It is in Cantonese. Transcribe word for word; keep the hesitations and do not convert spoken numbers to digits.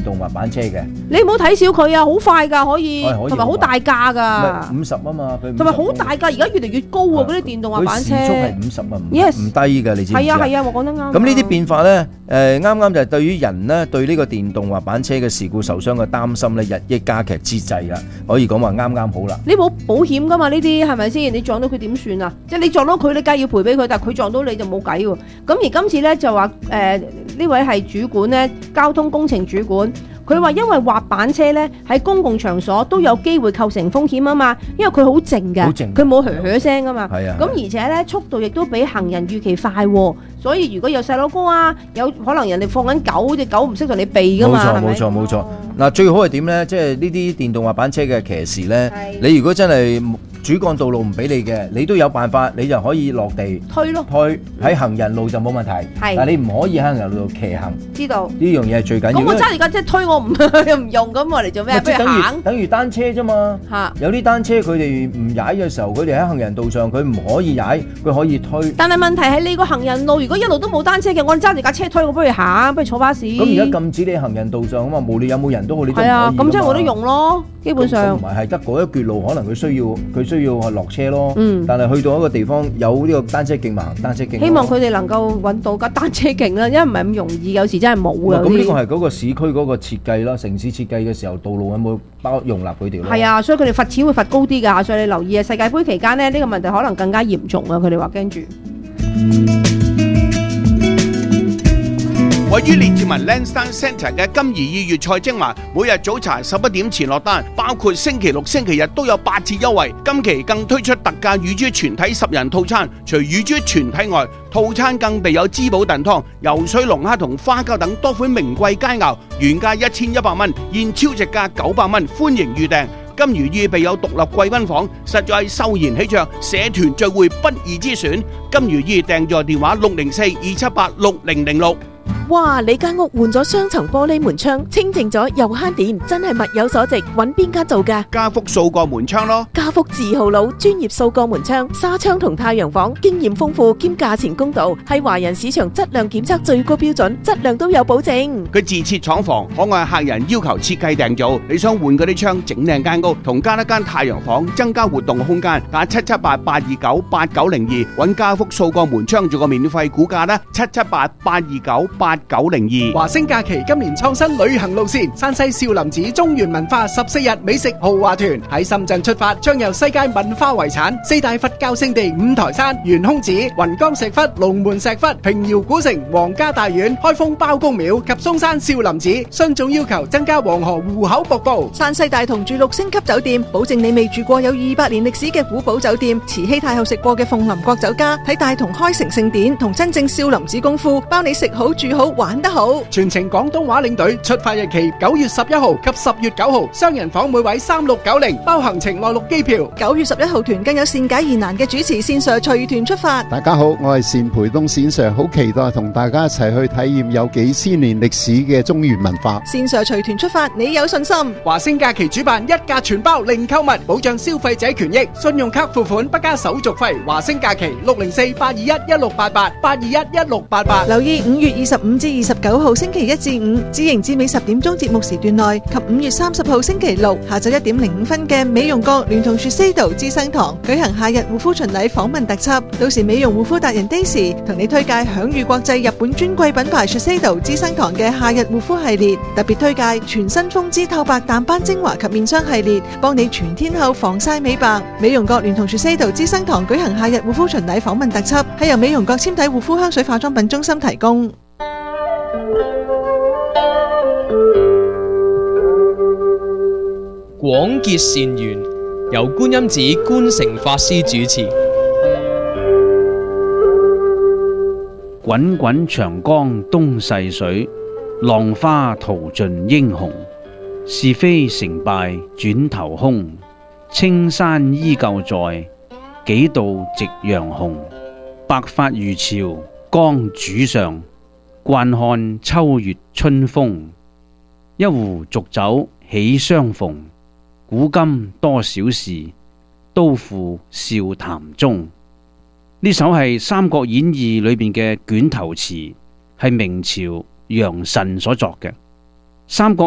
動滑板車嘅。 你唔好睇小佢啊，好快㗎，可以，同埋好大架㗎。 五十啊嘛，佢同埋好大架，而家越嚟越高喎，嗰啲電動滑板車。 佢時速係五十啊，唔 Yes 唔低㗎，你知唔知啊？ 係啊係啊，我講得啱。 咁呢啲變化咧，誒啱啱就係對於人咧對呢個電動滑板車嘅事故受傷嘅擔心咧日益加劇之際啦，可以講話啱啱好啦。 你冇保險㗎嘛？呢啲係咪先？你撞到佢點算啊？即係你撞到佢，你梗係要賠俾佢，但係佢撞到你就冇計喎。咁而今次咧就話誒呢位係主管咧，交通工程主管。佢話因為滑板車咧喺公共場所都有機會構成風險啊嘛，因為佢好靜嘅，佢冇噓噓聲啊嘛。 係啊。 咁而且咧速度亦都比行人預期快喎，所以如果有細佬哥啊，有可能人哋放緊狗，隻狗唔識同你避噶嘛。 冇錯冇錯冇錯。嗱最好係點咧？即係呢啲電動滑板車嘅騎士咧，你如果真係主幹道路唔俾你嘅，你都有辦法，你就可以落地推咯， 推喺行人路就冇問題。係，但係你唔可以喺行人路騎行。知道呢樣嘢係最緊要。 咁我揸住架車推我唔唔用咁我嚟做咩？不如行。 等於單車啫嘛。嚇！有啲單車佢哋唔踩嘅時候，佢哋喺行人道上佢唔可以踩，佢可以推。 但係問題係你個行人路，如果一路都冇單車嘅，我揸住架車推，我不如行，不如坐巴士。 咁而家禁止你行人道上啊嘛，無論有冇人都好，你都唔可以。係啊， 咁即係我都用咯，基本上。 同埋係得嗰一橛路，可能佢需要佢需要落車咯。 嗯。 但係去到一個地方有呢個單車徑咪行單車徑。 希望佢哋能夠揾到架單車徑啦，因為唔係咁容易，有時真係冇啊。 咁呢個係嗰個市區嗰個設計啦，城市設計嘅時候，道路有冇包容納佢哋咯？ 係啊，所以佢哋罰錢會罰高啲㗎，所以你留意啊！世界盃期間呢，呢個問題可能更加嚴重啊！佢哋話驚住。 位於列治文 Lansdowne Centre 嘅金怡意粵菜精華，每日早茶十一點前落單，包括星期六、星期日都有八折優惠。今期更推出特價乳豬全體十人套餐，除乳豬全體外，套餐更備有滋補燉湯、游水龍蝦同花膠等多款名貴佳肴，原價一千一百蚊，現超值價九百蚊，歡迎預訂。金如意備有獨立貴賓房，實在係秀賢喜鵲，社團聚會不二之選。金如意訂座電話六零四二七八六零零六。 哇！你間屋換咗雙層玻璃門窗，清淨咗又慳電，真係物有所值。揾邊間做㗎？ 家福數個門窗咯。 家福字號佬，專業數個門窗、紗窗同太陽房，經驗豐富兼價錢公道，係華人市場質量檢測最高標準，質量都有保證。 佢自設廠房，可按客人要求設計訂造。你想換嗰啲窗，整靚間屋，同加一間太陽房，增加活動空間，打七七八八二九八九零二，揾家福數個門窗做個免費估價啦，七七八八二九八九零二。 華星假期今年創新旅行路線，山西少林寺中原文化十四日美食豪華團喺深圳出發，將由世界文化遺產四大佛教聖地五台山、懸空寺、雲岡石窟、龍門石窟、平遙古城、皇家大院、開封包公廟及嵩山少林寺。徇眾要求增加黃河湖口瀑布。 山西大同住六星級酒店，保證你未住過有二百年歷史嘅古堡酒店，慈禧太后食過嘅鳳林國酒家，睇大同開城聖典同真正少林寺功夫，包你食好住好玩得好。 全程廣東話領隊，出發日期九月十一號及十月九號，雙人房每位三六九零，包行程內陸機票。 九月十一號團更有善解疑難嘅主持線上隨團出發。 大家好，我係單培東線上，好期待同大家一齊去體驗有幾千年歷史嘅中原文化。 線上隨團出發，你有信心？ 華星假期主辦一價全包零購物，保障消費者權益，信用卡付款不加手續費。華星假期六零四八二一一六八八八二一一六八八。 留意五月二十五至二十九號星期一至五，至營至尾十點鐘節目時段內，及五月三十號星期六下晝一點零五分嘅美容閣聯同 Shiseido 資生堂舉行夏日護膚巡禮訪問特輯，到時美容護膚達人 Daisy 同你推介享譽國際日本專櫃品牌 Shiseido 資生堂嘅夏日護膚系列，特別推介全新風姿透白淡斑精華及面霜系列，幫你全天候防曬美白。美容閣聯同 Shiseido 資生堂舉行夏日護膚巡禮訪問特輯，係由美容閣纖體護膚香水化妝品中心提供。 廣結善緣，由觀音寺觀誠法師主持。 滾滾長江東逝水，浪花淘盡英雄。是非成敗轉頭空，青山依舊在，幾度夕陽紅。白髮漁樵江渚上，慣看秋月春風。一壺濁酒喜相逢，古今多少事，都付笑談中。呢首係《三國演義》裏邊嘅卷頭詞，係明朝楊慎所作嘅。三國